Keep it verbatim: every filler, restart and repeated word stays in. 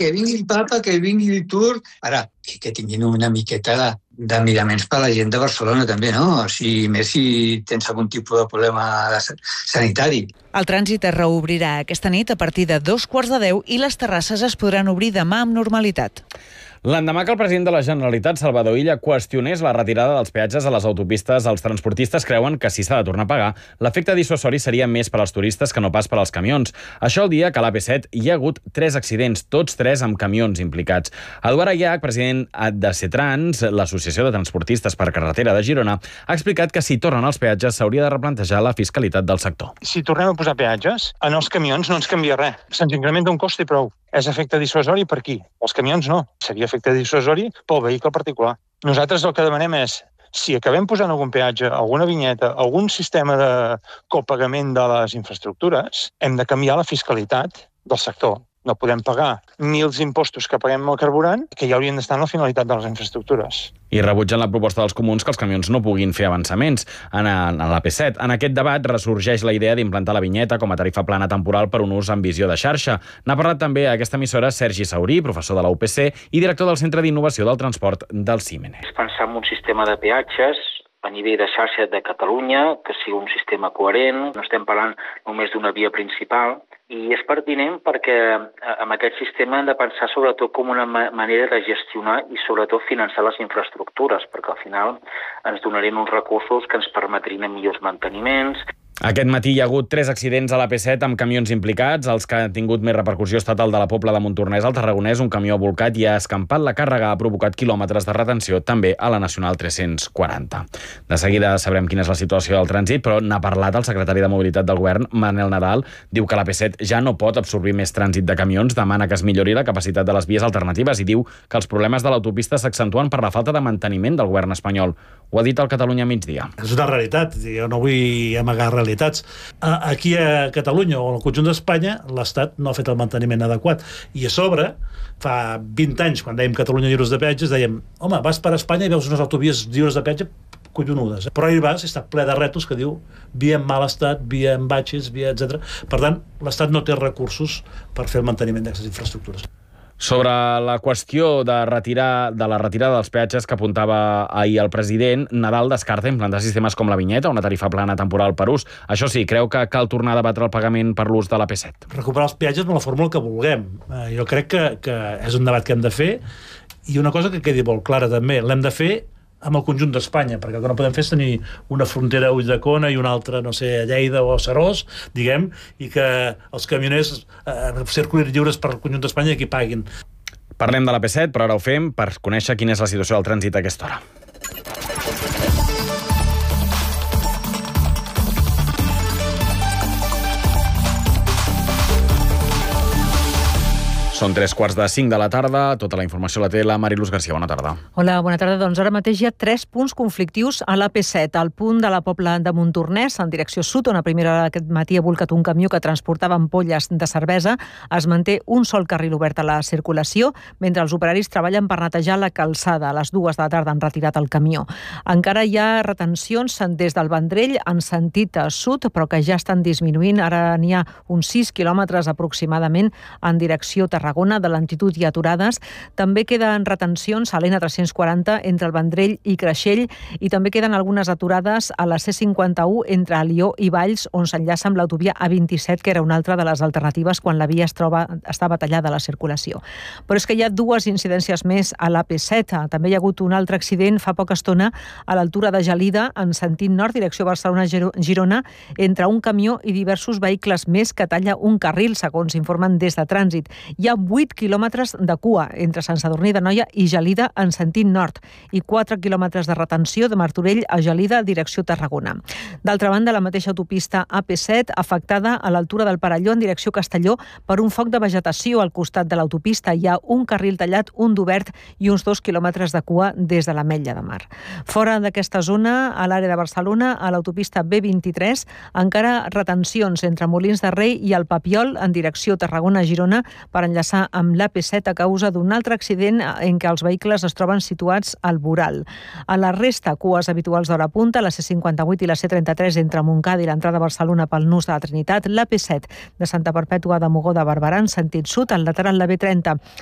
que vingui el papa, que vingui el turc... Ara, que, que tinguin una miqueta de, de miraments per a la gent de Barcelona, també, no? O sigui, més si tens algun tipus de problema sanitari. El trànsit es reobrirà aquesta nit a partir de dos quarts de deu i les terrasses es podran obrir demà amb normalitat. L'endemà que el president de la Generalitat, Salvador Illa, qüestionés la retirada dels peatges a les autopistes, els transportistes creuen que si s'ha de tornar a pagar, l'efecte dissuasori seria més per als turistes que no pas per als camions. Això el dia que a l'A P set hi ha hagut tres accidents, tots tres amb camions implicats. Eduard Ayach, president de Cetrans, l'Associació de Transportistes per Carretera de Girona, ha explicat que si tornen els peatges s'hauria de replantejar la fiscalitat del sector. Si tornem a posar peatges, en els camions no ens canvia res. Se'ns incrementa un cost i prou. És efecte dissuasori per qui? Els camions no. Seria efecte dissuasori pel vehicle particular. Nosaltres el que demanem és, si acabem posant algun peatge, alguna vinyeta, algun sistema de copagament de les infraestructures, hem de canviar la fiscalitat del sector. No podem pagar ni els impostos que paguem al carburant, que ja haurien d'estar en la finalitat de les infraestructures. I rebutgen la proposta dels comuns que els camions no puguin fer avançaments en, en l'A P set. En aquest debat ressorgeix la idea d'implantar la vinyeta com a tarifa plana temporal per un ús amb visió de xarxa. N'ha parlat també a aquesta emissora Sergi Saurí, professor de la U P C i director del Centre d'Innovació del Transport del CIMENE. És pensar en un sistema de peatges a nivell de xarxa de Catalunya, que sigui un sistema coherent. No estem parlant només d'una via principal. I és pertinent perquè amb aquest sistema hem de pensar sobretot com una manera de gestionar i sobretot finançar les infraestructures, perquè al final ens donarien uns recursos que ens permetrien millors manteniments. Aquest matí hi ha hagut tres accidents a l'A P set amb camions implicats. Els que han tingut més repercussió ha estat el de la Pobla de Montornès al Tarragonès. Un camió ha volcat i ha escampat la càrrega, ha provocat quilòmetres de retenció també a la Nacional tres-cents quaranta. De seguida sabrem quina és la situació del trànsit, però n'ha parlat el secretari de Mobilitat del Govern, Manel Nadal. Diu que l'A P set ja no pot absorbir més trànsit de camions, demana que es millori la capacitat de les vies alternatives i diu que els problemes de l'autopista s'accentuen per la falta de manteniment del govern espanyol. Ho ha dit al Catalunya Migdia. És una realitat, jo no vull amagar realitats. Aquí a Catalunya o al conjunt d'Espanya l'Estat no ha fet el manteniment adequat. I a sobre, fa vint anys, quan dèiem Catalunya lliures de peatges, dèiem, home, vas per Espanya i veus unes autovies lliures de peatge collonudes. Però ahir vas i està ple de rètols que diu via en mal estat, via en batxes, via etcètera. Per tant, l'Estat no té recursos per fer el manteniment d'aquestes infraestructures. Sobre la qüestió de, retirar, de la retirada dels peatges que apuntava ahir el president, Nadal descarta implantar sistemes com la vinyeta o una tarifa plana temporal per ús. Això sí, creu que cal tornar a debatre el pagament per l'ús de l'A P set. Recuperar els peatges amb la fórmula que vulguem. Eh, jo crec que, que és un debat que hem de fer i una cosa que quedi molt clara també, l'hem de fer amb el conjunt d'Espanya, perquè el que no podem fer és tenir una frontera a Ulldecona i una altra, no sé, a Lleida o a Serós, diguem, i que els camioners eh, circulin lliures per el conjunt d'Espanya i qui paguin. Parlem de l'A P set, però ara ho fem per conèixer quina és la situació del trànsit a aquesta hora. Són tres quarts de cinc de la tarda. Tota la informació la té la Mariluz Garcia. Bona tarda. Hola, bona tarda. Doncs ara mateix hi ha tres punts conflictius a l'A P set. Al punt de la Pobla de Montornès, en direcció sud, on a primera hora aquest matí ha volcat un camió que transportava ampolles de cervesa, es manté un sol carril obert a la circulació, mentre els operaris treballen per netejar la calçada. A les dues de la tarda han retirat el camió. Encara hi ha retencions des del Vendrell en sentit sud, però que ja estan disminuint. Ara n'hi ha uns sis quilòmetres aproximadament en direcció Tarragona, de lentitud i aturades. També queden retencions a l'N tres-cents quaranta entre el Vendrell i Creixell i també queden algunes aturades a la C cinquanta-u entre Alió i Valls, on s'enllaça amb l'autovia A vint-i-set, que era una altra de les alternatives quan la via es troba, estava tallada a la circulació. Però és que hi ha dues incidències més a l'A P set. També hi ha hagut un altre accident fa poca estona a l'altura de Gelida, en sentit nord, direcció Barcelona-Girona, entre un camió i diversos vehicles més que talla un carril, segons informen des de trànsit. Hi ha vuit quilòmetres de cua entre Sant Sadurní d'Anoia i Gelida en sentit nord i quatre quilòmetres de retenció de Martorell a Gelida direcció Tarragona. D'altra banda, la mateixa autopista A P set afectada a l'altura del Perelló en direcció Castelló per un foc de vegetació al costat de l'autopista. Hi ha un carril tallat, un d'obert i uns dos quilòmetres de cua des de l'Ametlla de Mar. Fora d'aquesta zona, a l'àrea de Barcelona, a l'autopista B vint-i-tres, encara retencions entre Molins de Rei i el Papiol en direcció Tarragona-Girona per enllaçar amb l'A P set a causa d'un altre accident en què els vehicles es troben situats al voral. A la resta, cues habituals d'hora punta, la C cinquanta-vuit i la C trenta-tres entre Montcada i l'entrada a Barcelona pel nus de la Trinitat, l'A P set de Santa Perpètua de Mogoda a Barberà en sentit sud, al lateral la B trenta,